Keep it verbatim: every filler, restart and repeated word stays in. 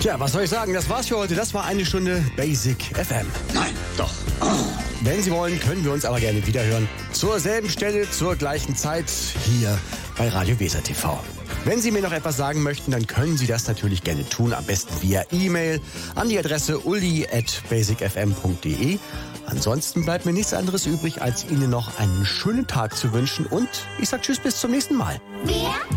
Tja, was soll ich sagen? Das war's für heute. Das war eine Stunde Basic F M. Nein, doch. Oh. Wenn Sie wollen, können wir uns aber gerne wiederhören. Zur selben Stelle, zur gleichen Zeit, hier bei Radio Weser T V. Wenn Sie mir noch etwas sagen möchten, dann können Sie das natürlich gerne tun. Am besten via E-Mail an die Adresse uli at basicfm punkt de. Ansonsten bleibt mir nichts anderes übrig, als Ihnen noch einen schönen Tag zu wünschen. Und ich sage Tschüss, bis zum nächsten Mal. Wir